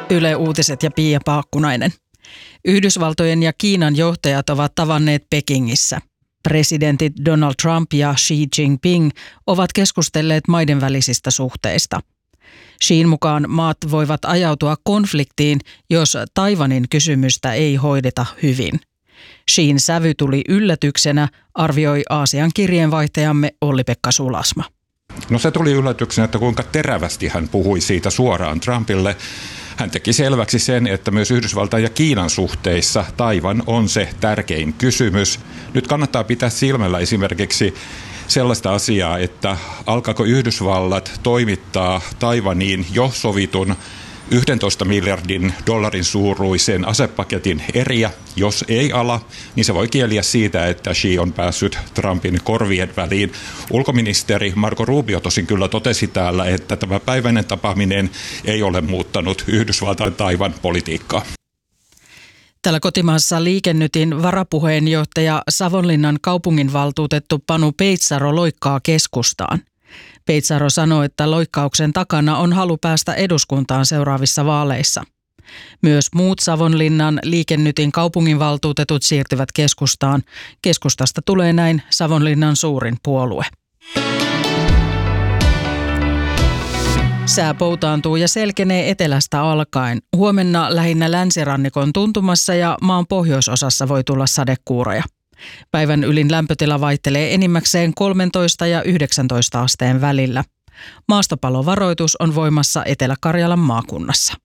Yle Uutiset ja Pia Paakkunainen. Yhdysvaltojen ja Kiinan johtajat ovat tavanneet Pekingissä. Presidentit Donald Trump ja Xi Jinping ovat keskustelleet maiden välisistä suhteista. Xin mukaan maat voivat ajautua konfliktiin, jos Taiwanin kysymystä ei hoideta hyvin. Xin sävy tuli yllätyksenä, arvioi Aasian kirjeenvaihtajamme Olli-Pekka Sulasma. No se tuli yllätyksenä, että kuinka terävästi hän puhui siitä suoraan Trumpille. Hän teki selväksi sen, että myös Yhdysvaltain ja Kiinan suhteissa Taiwan on se tärkein kysymys. Nyt kannattaa pitää silmällä esimerkiksi sellaista asiaa, että alkaako Yhdysvallat toimittaa Taiwaniin jo sovitun 11 miljardin dollarin suuruisen asepaketin eriä. Jos ei ala, niin se voi kieliä siitä, että Xi on päässyt Trumpin korvien väliin. Ulkoministeri Marco Rubio tosin kyllä totesi täällä, että tämä päiväinen tapaaminen ei ole muuttanut Yhdysvaltain Taiwan politiikkaa. Täällä kotimaassa Liike Nytin varapuheenjohtaja Savonlinnan kaupunginvaltuutettu Panu Peitsaro loikkaa keskustaan. Peitsaro sanoi, että loikkauksen takana on halu päästä eduskuntaan seuraavissa vaaleissa. Myös muut Savonlinnan Liike Nytin kaupunginvaltuutetut siirtyvät keskustaan. Keskustasta tulee näin Savonlinnan suurin puolue. Sää poutaantuu ja selkenee etelästä alkaen. Huomenna lähinnä länsirannikon tuntumassa ja maan pohjoisosassa voi tulla sadekuuroja. Päivän ylin lämpötila vaihtelee enimmäkseen 13 ja 19 asteen välillä. Maastopalovaroitus on voimassa Etelä-Karjalan maakunnassa.